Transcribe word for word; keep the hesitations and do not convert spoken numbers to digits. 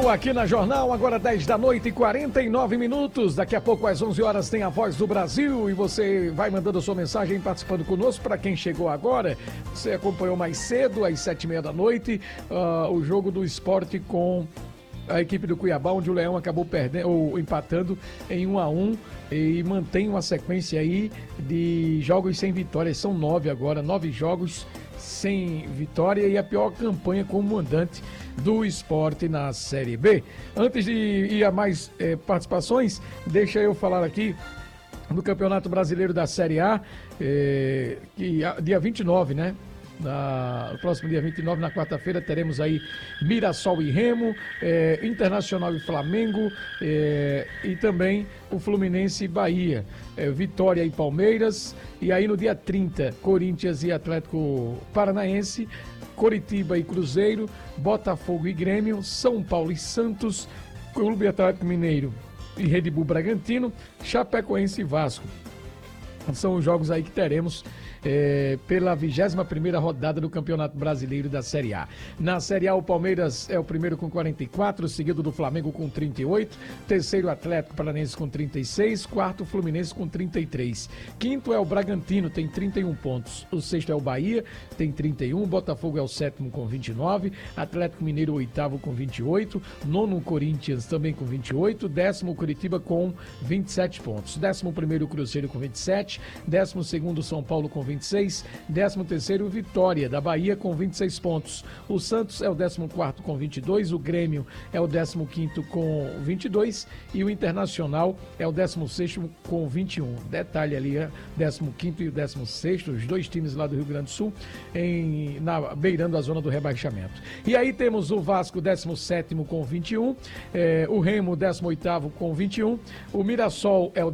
Brasil aqui na Jornal, agora dez da noite e quarenta e nove minutos. Daqui a pouco às onze horas tem a Voz do Brasil e você vai mandando a sua mensagem participando conosco. Para quem chegou agora, você acompanhou mais cedo, às sete e meia da noite, uh, o jogo do Sport com a equipe do Cuiabá, onde o Leão acabou perdendo ou empatando em um a um e mantém uma sequência aí de jogos sem vitórias. São nove agora, nove jogos sem vitória e a pior campanha como mandante do Sport na Série B. Antes de ir a mais eh, participações, deixa eu falar aqui do Campeonato Brasileiro da Série A, eh, que dia vinte e nove, né? Na, no próximo dia vinte e nove, na quarta-feira, teremos aí Mirassol e Remo, eh, Internacional e Flamengo, eh, e também o Fluminense e Bahia, eh, Vitória e Palmeiras, e aí no dia trinta, Corinthians e Atlético Paranaense, Coritiba e Cruzeiro, Botafogo e Grêmio, São Paulo e Santos, Clube Atlético Mineiro e Red Bull Bragantino, Chapecoense e Vasco. São os jogos aí que teremos É, pela vigésima primeira rodada do Campeonato Brasileiro da Série A. Na Série A, o Palmeiras é o primeiro com quarenta e quatro, seguido do Flamengo com trinta e oito, terceiro Atlético Paranaense com trinta e seis, quarto Fluminense com trinta e três, quinto é o Bragantino, tem trinta e um pontos, o sexto é o Bahia, tem trinta e um, Botafogo é o sétimo com vinte e nove, Atlético Mineiro o oitavo com vinte e oito, nono Corinthians também com vinte e oito, décimo Curitiba com vinte e sete pontos, décimo primeiro Cruzeiro com vinte e sete, décimo segundo São Paulo com vinte e seis, décimo terceiro Vitória da Bahia com vinte e seis pontos. O Santos é o décimo quarto com vinte e dois, o Grêmio é o décimo quinto com vinte e dois e o Internacional é o décimo sexto com vinte e um. Detalhe ali, é décimo quinto e o décimo sexto, os dois times lá do Rio Grande do Sul, em, na, beirando a zona do rebaixamento. E aí temos o Vasco, décimo sétimo com vinte e um, é, o Remo, décimo oitavo com vinte e um, o Mirassol é o